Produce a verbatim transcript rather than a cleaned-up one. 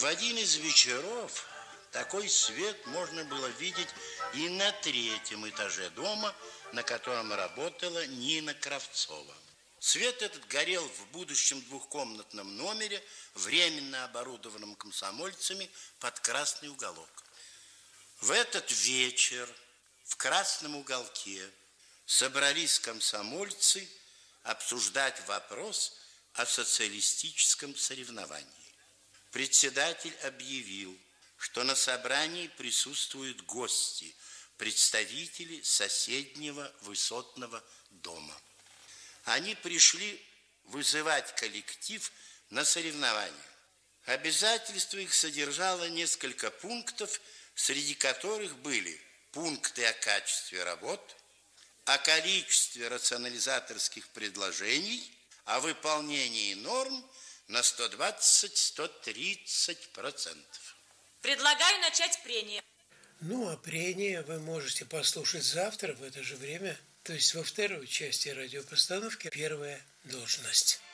В один из вечеров такой свет можно было видеть и на третьем этаже дома, на котором работала Нина Кравцова. Свет этот горел в будущем двухкомнатном номере, временно оборудованном комсомольцами под красный уголок. В этот вечер в красном уголке собрались комсомольцы обсуждать вопрос о социалистическом соревновании. Председатель объявил, что на собрании присутствуют гости, представители соседнего высотного дома. Они пришли вызывать коллектив на соревнования. Обязательство их содержало несколько пунктов, среди которых были пункты о качестве работ, о количестве рационализаторских предложений, о выполнении норм на сто двадцать - сто тридцать процентов. Предлагаю начать прение. Ну, а прение вы можете послушать завтра в это же время, то есть во второй части радиопостановки «Первая должность».